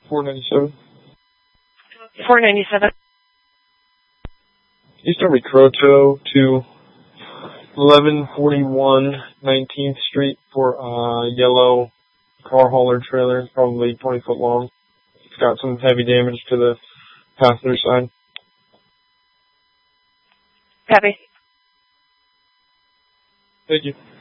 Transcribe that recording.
497. 497. East Army Croto to 1141 19th Street for a yellow car hauler trailer, probably 20 foot long. It's got some heavy damage to the passenger side. Copy. Thank you.